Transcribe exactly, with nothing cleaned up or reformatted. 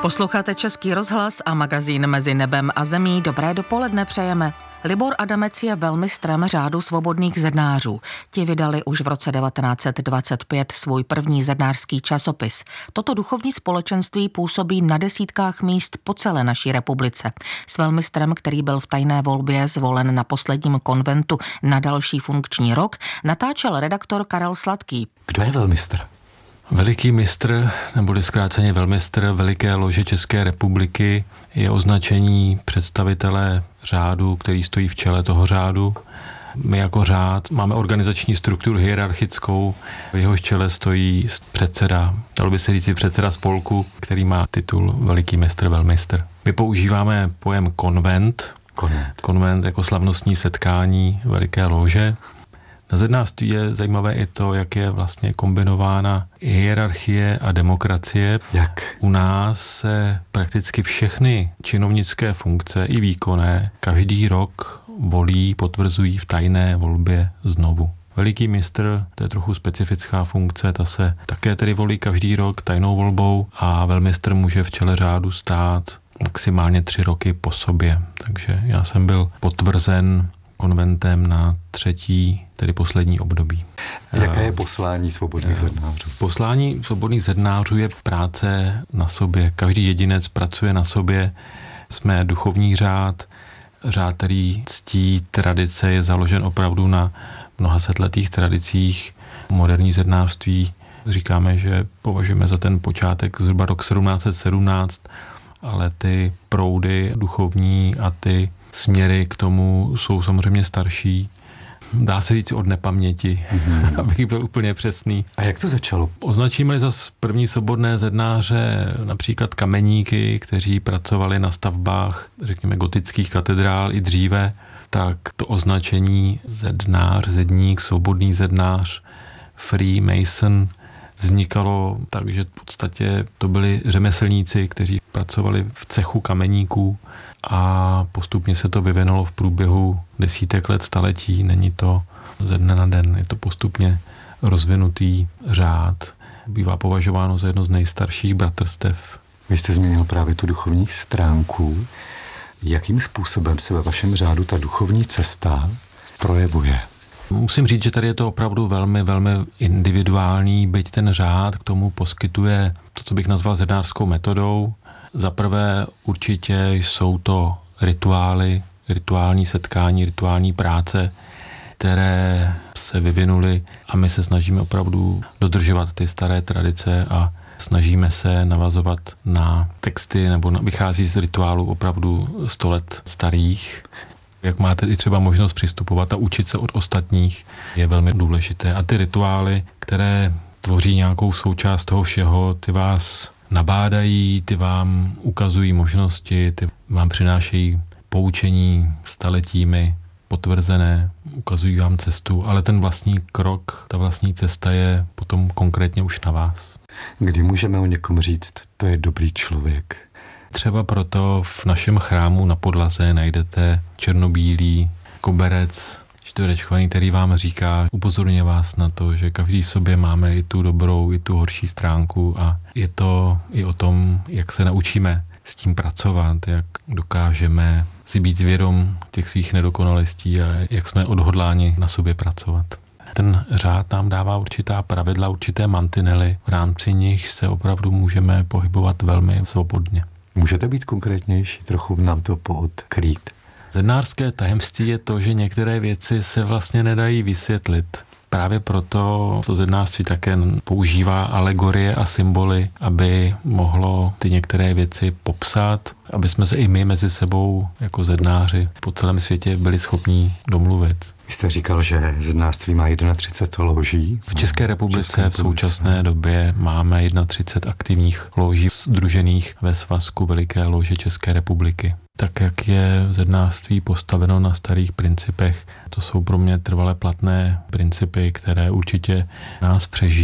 Posloucháte Český rozhlas a magazín Mezi nebem a zemí. Dobré dopoledne přejeme. Libor Adamec je velmistrem řádu svobodných zednářů. Ti vydali už v roce devatenáct set dvacet pět svůj první zednářský časopis. Toto duchovní společenství působí na desítkách míst po celé naší republice. S velmistrem, který byl v tajné volbě zvolen na posledním konventu na další funkční rok, natáčel redaktor Karel Sladký. Kdo je velmistr? Veliký mistr, neboli zkráceně velmistr Veliké lože České republiky, je označení představitele řádu, který stojí v čele toho řádu. My jako řád máme organizační strukturu hierarchickou, v jehož čele stojí předseda, dalo by se říct předseda spolku, který má titul Veliký mistr, velmistr. My používáme pojem konvent, konvent, konvent jako slavnostní setkání Veliké lože. Na zednářství je zajímavé i to, jak je vlastně kombinována hierarchie a demokracie. Jak? U nás se prakticky všechny činovnické funkce i výkonné každý rok volí, potvrzují v tajné volbě znovu. Veliký mistr, to je trochu specifická funkce, ta se také tedy volí každý rok tajnou volbou a velmistr může v čele řádu stát maximálně tři roky po sobě. Takže já jsem byl potvrzen konventem na třetí, tedy poslední období. Jaké je poslání svobodných zednářů? Poslání svobodných zednářů je práce na sobě. Každý jedinec pracuje na sobě. Jsme duchovní řád, řád, který ctí tradice, je založen opravdu na mnoha setletých tradicích. Moderní zednářství říkáme, že považujeme za ten počátek zhruba rok sedmnáct set sedmnáct, ale ty proudy duchovní a ty směry k tomu jsou samozřejmě starší. Dá se říct od nepaměti, mm-hmm. abych byl úplně přesný. A jak to začalo? Označíme-li za první svobodné zednáře například kameníky, kteří pracovali na stavbách, řekněme, gotických katedrál i dříve, tak to označení zednář, zedník, svobodný zednář, Freemason vznikalo tak, že v podstatě to byli řemeslníci, kteří pracovali v cechu kameníků a postupně se to vyvinulo v průběhu desítek let, staletí. Není to ze dne na den, je to postupně rozvinutý řád. Bývá považováno za jedno z nejstarších bratrstev. Vy jste zmínil právě tu duchovní stránku. Jakým způsobem se ve vašem řádu ta duchovní cesta projevuje? Musím říct, že tady je to opravdu velmi, velmi individuální, byť ten řád k tomu poskytuje to, co bych nazval zednářskou metodou. Za prvé určitě jsou to rituály, rituální setkání, rituální práce, které se vyvinuly a my se snažíme opravdu dodržovat ty staré tradice a snažíme se navazovat na texty nebo vychází z rituálů opravdu sto let starých. Jak máte i třeba možnost přistupovat a učit se od ostatních, je velmi důležité. A ty rituály, které tvoří nějakou součást toho všeho, ty vás nabádají, ty vám ukazují možnosti, ty vám přinášejí poučení staletími potvrzené, ukazují vám cestu, ale ten vlastní krok, ta vlastní cesta je potom konkrétně už na vás. Kdy můžeme o někom říct, to je dobrý člověk? Třeba proto v našem chrámu na podlaze najdete černobílý koberec čtverečkovaný, který vám říká, upozorňuje vás na to, že každý v sobě máme i tu dobrou, i tu horší stránku a je to i o tom, jak se naučíme s tím pracovat, jak dokážeme si být vědom těch svých nedokonalostí a jak jsme odhodláni na sobě pracovat. Ten řád nám dává určitá pravidla, určité mantinely, v rámci nich se opravdu můžeme pohybovat velmi svobodně. Můžete být konkrétnější, trochu nám to poodkrýt? Zednářské tajemství je to, že některé věci se vlastně nedají vysvětlit. Právě proto to zednářství také používá alegorie a symboly, aby mohlo ty některé věci popsat, aby jsme se i my mezi sebou jako zednáři po celém světě byli schopní domluvit. Vy jste říkal, že zednářství má třicet jedna loží. V České republice, České republice v současné době máme třicet jedna aktivních loží sdružených ve svazku Veliké lože České republiky. Tak, jak je zednářství postaveno na starých principech, to jsou pro mě trvale platné principy, které určitě nás přežijí.